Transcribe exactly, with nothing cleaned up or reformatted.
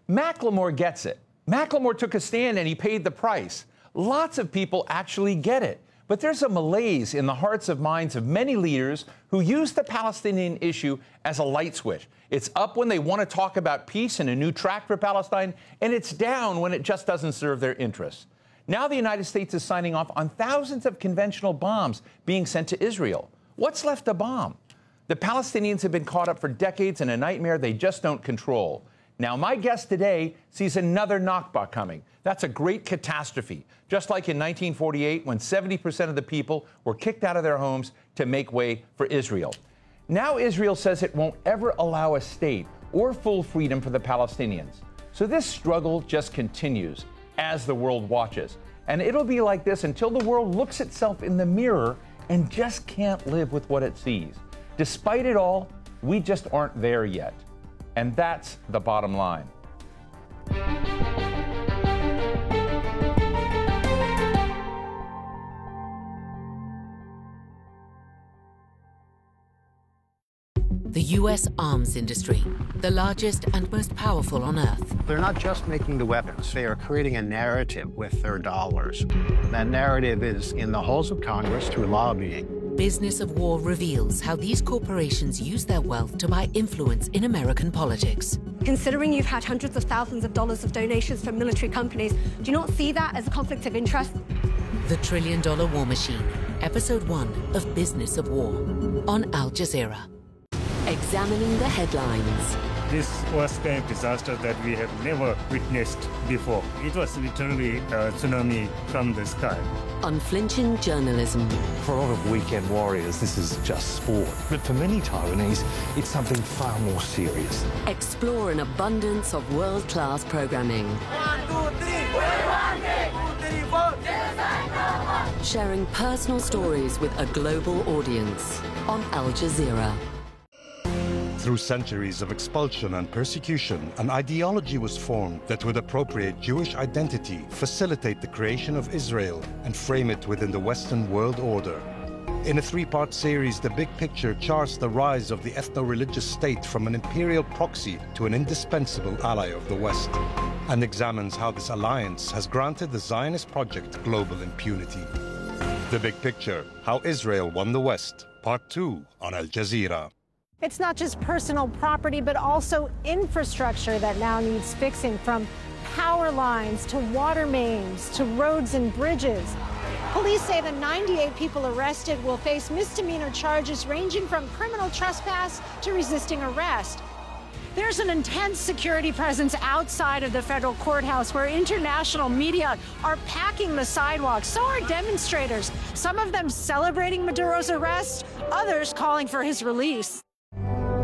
Macklemore gets it. Macklemore took a stand and he paid the price. Lots of people actually get it. But there's a malaise in the hearts and minds of many leaders who use the Palestinian issue as a light switch. It's up when they want to talk about peace and a new track for Palestine, and it's down when it just doesn't serve their interests. Now the United States is signing off on thousands of conventional bombs being sent to Israel. What's left to bomb? The Palestinians have been caught up for decades in a nightmare they just don't control. Now, my guest today sees another Nakba coming. That's a great catastrophe, just like in nineteen forty-eight when seventy percent of the people were kicked out of their homes to make way for Israel. Now Israel says it won't ever allow a state or full freedom for the Palestinians. So this struggle just continues as the world watches. And it'll be like this until the world looks itself in the mirror and just can't live with what it sees. Despite it all, we just aren't there yet. And that's the bottom line. The U S arms industry, the largest and most powerful on Earth. They're not just making the weapons, they are creating a narrative with their dollars. That narrative is in the halls of Congress through lobbying. Business of War reveals how these corporations use their wealth to buy influence in American politics. Considering you've had hundreds of thousands of dollars of donations from military companies, do you not see that as a conflict of interest? The Trillion Dollar War Machine, Episode one of Business of War, on Al Jazeera. Examining the headlines. This was a disaster that we have never witnessed before. It was literally a tsunami from the sky. Unflinching journalism. For a lot of weekend warriors, this is just sport. But for many Taiwanese, it's something far more serious. Explore an abundance of world-class programming. One, two, three. One, two, three, four. Sharing personal stories with a global audience on Al Jazeera. Through centuries of expulsion and persecution, an ideology was formed that would appropriate Jewish identity, facilitate the creation of Israel, and frame it within the Western world order. In a three-part series, The Big Picture charts the rise of the ethno-religious state from an imperial proxy to an indispensable ally of the West, and examines how this alliance has granted the Zionist project global impunity. The Big Picture, How Israel Won the West, Part two on Al Jazeera. It's not just personal property, but also infrastructure that now needs fixing, from power lines to water mains to roads and bridges. Police say the ninety-eight people arrested will face misdemeanor charges ranging from criminal trespass to resisting arrest. There's an intense security presence outside of the federal courthouse where international media are packing the sidewalks. So are demonstrators, some of them celebrating Maduro's arrest, others calling for his release.